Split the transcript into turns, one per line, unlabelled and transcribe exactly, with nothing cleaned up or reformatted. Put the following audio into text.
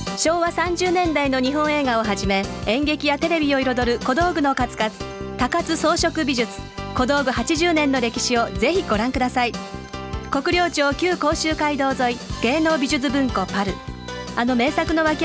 しょうわさんじゅうねんだいの日本映画をはじめ、演劇やテレビを彩る小道具の数々。高津装飾美術、小道具はちじゅうねんの歴史をぜひご覧ください。国領町旧甲州街道沿い、芸能美術文庫パル。あの名作の脇